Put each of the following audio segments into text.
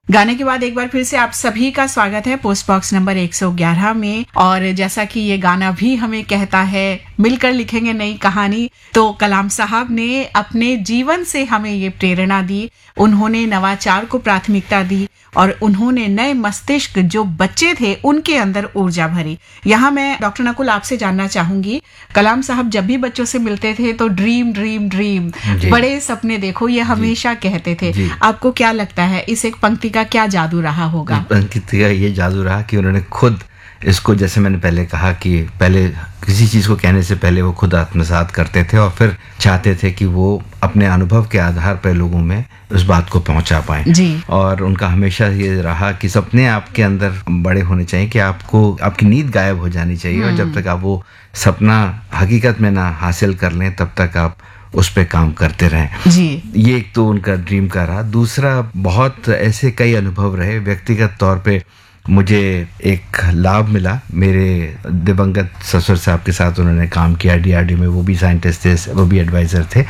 गाने के बाद एक बार फिर से आप सभी का स्वागत है पोस्ट बॉक्स नंबर 111 में। और जैसा कि ये गाना भी हमें कहता है, मिलकर लिखेंगे नई कहानी, तो कलाम साहब ने अपने जीवन से हमें ये प्रेरणा दी। उन्होंने नवाचार को प्राथमिकता दी और उन्होंने नए मस्तिष्क जो बच्चे थे उनके अंदर ऊर्जा भरी। यहाँ मैं डॉक्टर नकुल आपसे जानना चाहूंगी, कलाम साहब जब भी बच्चों से मिलते थे तो ड्रीम ड्रीम ड्रीम, बड़े सपने देखो, ये हमेशा कहते थे। आपको क्या लगता है इस एक पंक्ति का क्या जादू रहा होगा? पंक्ति का ये जादू रहा कि उन्होंने खुद इसको, जैसे मैंने पहले कहा कि पहले किसी चीज़ को कहने से पहले वो खुद आत्मसात करते थे और फिर चाहते थे कि वो अपने अनुभव के आधार पर लोगों में उस बात को पहुंचा पाएं। और उनका हमेशा ये रहा कि सपने आपके अंदर बड़े होने चाहिए, कि आपको आपकी नींद गायब हो जानी चाहिए और जब तक आप वो सपना हकीकत में ना हासिल कर लें तब तक आप उस पे काम करते रहें। ये एक तो उनका ड्रीम का रहा। दूसरा, बहुत ऐसे कई अनुभव रहे व्यक्तिगत तौर पे। मुझे एक लाभ मिला, मेरे दिवंगत ससुर साहब के साथ उन्होंने काम किया DRDO में, वो भी साइंटिस्ट थे, वो भी एडवाइज़र थे।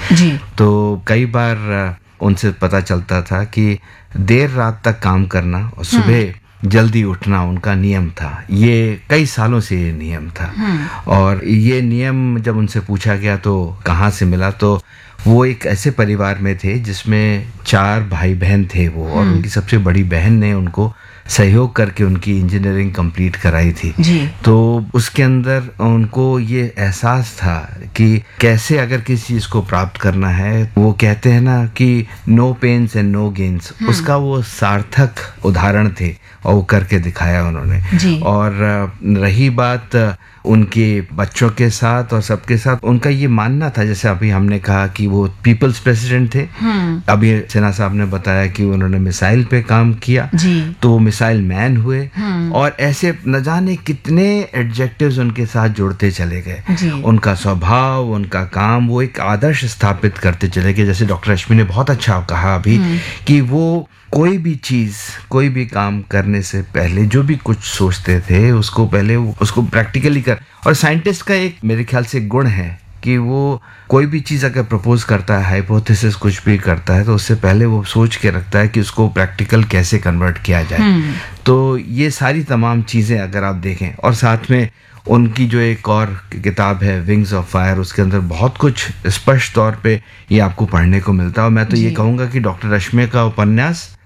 तो कई बार उनसे पता चलता था कि देर रात तक काम करना और सुबह जल्दी उठना उनका नियम था। ये कई सालों से ये नियम था। और ये नियम जब उनसे पूछा गया तो कहाँ से मिला, तो वो एक ऐसे परिवार में थे जिसमें 4 भाई बहन थे वो, और उनकी सबसे बड़ी बहन ने उनको सहयोग करके उनकी इंजीनियरिंग कंप्लीट कराई थी। तो उसके अंदर उनको ये एहसास था कि कैसे अगर किसी चीज को प्राप्त करना है, वो कहते हैं ना कि no pens and no gains, उसका वो सार्थक उदाहरण थे और वो करके दिखाया उन्होंने। और रही बात उनके बच्चों के साथ और सबके साथ, उनका ये मानना था, जैसे अभी हमने कहा कि वो पीपल्स प्रेसिडेंट थे। अभी सिन्हा साहब ने बताया कि उन्होंने मिसाइल पे काम किया, तो मिसाइल मैन हुए। और ऐसे न जाने कितने एडजेक्टिव्स उनके साथ जुड़ते चले गए। उनका स्वभाव, उनका काम, वो एक आदर्श स्थापित करते चले गए। जैसे डॉक्टर रश्मि ने बहुत अच्छा कहा अभी कि वो कोई भी चीज, कोई भी काम करने से पहले जो भी कुछ सोचते थे उसको पहले उसको प्रैक्टिकली कर। और साइंटिस्ट का एक मेरे ख्याल से गुण है कि वो कोई भी चीज अगर प्रपोज करता है, हाइपोथेसिस कुछ भी करता है, तो उससे पहले वो सोच के रखता है कि उसको प्रैक्टिकल कैसे कन्वर्ट किया जाए। तो ये सारी तमाम चीजें अगर आप देखें, और साथ में उनकी जो एक और किताब है विंग्स ऑफ फायर, उसके अंदर बहुत कुछ स्पष्ट तौर पे ये आपको पढ़ने को मिलता है। और मैं तो ये कहूँगा कि डॉक्टर रश्मि का उपन्यास